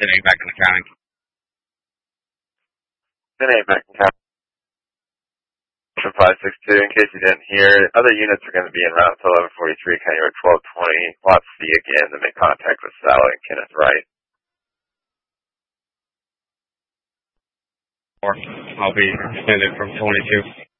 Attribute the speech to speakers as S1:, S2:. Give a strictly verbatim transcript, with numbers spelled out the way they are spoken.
S1: Sitting back in the county.
S2: Sitting back in county. five six two, in case you didn't hear, other units are going to be in route to eleven forty-three, County Road twelve twenty. Lot C again to make contact with Sally and Kenneth Wright.
S1: Or I'll be extended from twenty-two.